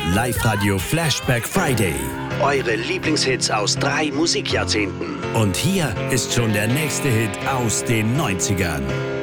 Live-Radio Flashback Friday. Eure Lieblingshits aus 3 Musikjahrzehnten. Und hier ist schon der nächste Hit aus den 90ern.